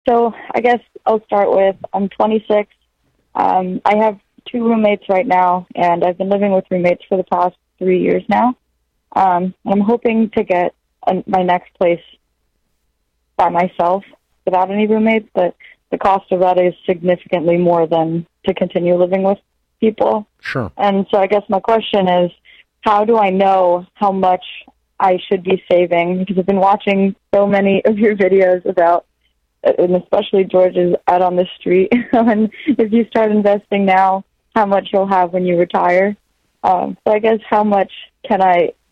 So I guess I'll start with, I'm 26. I have 2 roommates right now, and I've been living with roommates for the past 3 years now. I'm hoping to get my next place by myself without any roommates, but the cost of that is significantly more than to continue living with people. Sure. And so I guess my question is, how do I know how much I should be saving? Because I've been watching so many of your videos about, and especially George's out on the street, and if you start investing now, how much you'll have when you retire. So I guess how much should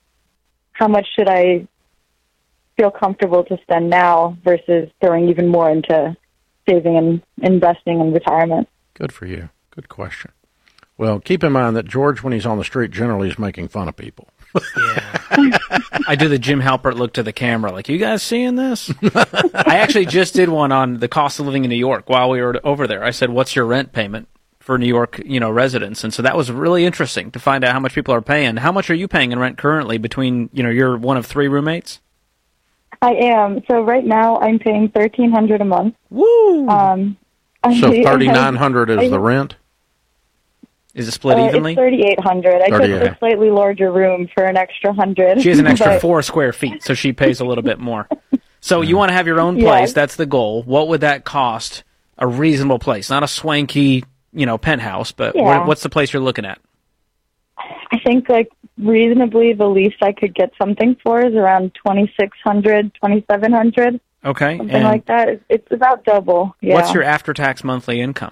I feel comfortable to spend now versus throwing even more into saving and investing in retirement? Good for you. Good question. Well, keep in mind that George, when he's on the street, generally is making fun of people. Yeah. I do the Jim Halpert look to the camera, like, you guys seeing this? I actually just did one on the cost of living in New York while we were over there. I said, what's your rent payment for New York, residents? And so that was really interesting to find out how much people are paying. How much are you paying in rent currently between, you're one of 3 roommates? I am. So right now I'm paying $1,300 a month. Woo! So $3,900 is the rent? Is it split evenly? It's $3,800. I took a slightly larger room for an extra $100. She has an extra 4 square feet, so she pays a little bit more. So you want to have your own place. That's the goal. What would that cost? A reasonable place, not a swanky, penthouse, but what's the place you're looking at? I think reasonably the least I could get something for is around $2,600, $2,700. Okay. Something like that. It's about double. Yeah. What's your after-tax monthly income?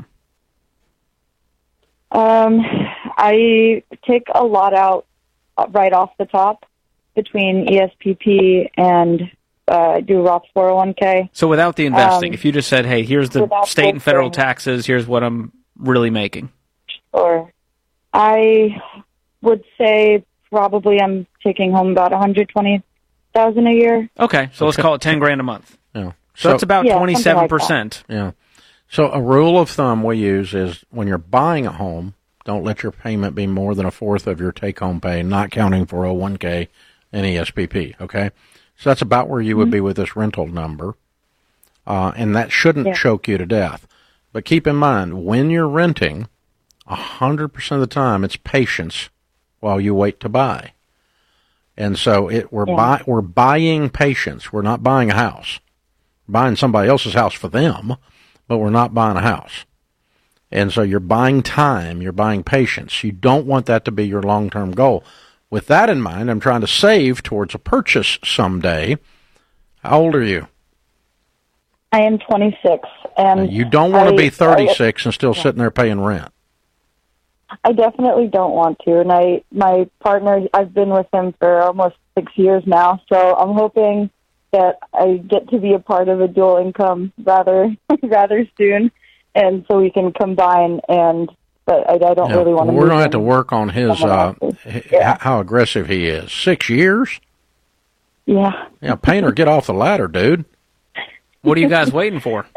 I take a lot out right off the top between ESPP and do Roth 401k. So without the investing, if you just said, hey, here's the state and federal taxes, here's what I'm really making. Sure. I would say probably I'm taking home about $120,000 a year. Okay, so let's call it $10,000 a month. Yeah. So that's about 27%. Like yeah. So a rule of thumb we use is when you're buying a home, don't let your payment be more than 1/4 of your take-home pay, not counting 401k and ESPP, okay? So that's about where you would be with this rental number, and that shouldn't choke you to death. But keep in mind, when you're renting, 100% of the time it's patience while you wait to buy. And so we're buying patience. We're not buying a house. We're buying somebody else's house for them, but we're not buying a house. And so you're buying time, you're buying patience. You don't want that to be your long-term goal. With that in mind, I'm trying to save towards a purchase someday. How old are you? I am 26. And you don't want to be 36 and still sitting there paying rent. I definitely don't want to. And my partner, I've been with him for almost 6 years now, so I'm hoping that I get to be a part of a dual income rather soon. And so we can combine, but I don't really want to. We're going to have to work on his how aggressive he is. 6 years? Yeah. Yeah, Painter, get off the ladder, dude. What are you guys waiting for?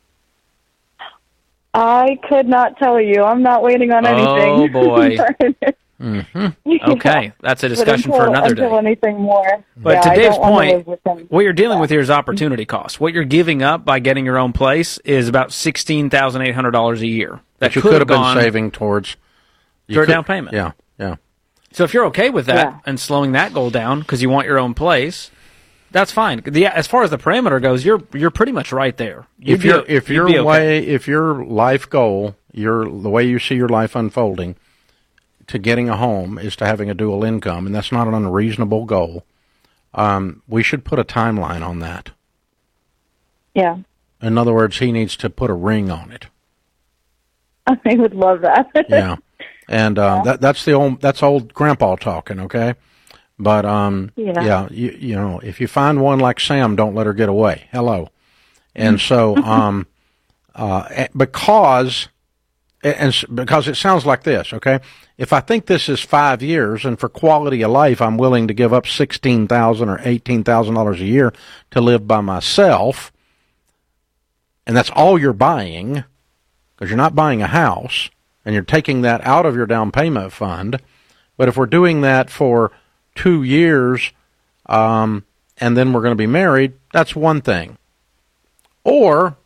I could not tell you. I'm not waiting on anything. Oh, boy. Okay, that's a discussion for another day. Until anything more. But to Dave's point, what you're dealing with here is opportunity cost. What you're giving up by getting your own place is about $16,800 a year. That you could have been saving towards your down payment. Yeah. So if you're okay with that and slowing that goal down because you want your own place, that's fine. As far as the parameter goes, you're pretty much right there. If your life goal, the way you see your life unfolding, to getting a home is to having a dual income, and that's not an unreasonable goal. We should put a timeline on that. Yeah. In other words, he needs to put a ring on it. I would love that. Yeah, and that's old grandpa talking, okay? But you know, if you find one like Sam, don't let her get away. Hello, and so because it sounds like this, okay? If I think this is 5 years, and for quality of life, I'm willing to give up $16,000 or $18,000 a year to live by myself, and that's all you're buying, because you're not buying a house, and you're taking that out of your down payment fund. But if we're doing that for 2 years, and then we're going to be married, that's one thing. Or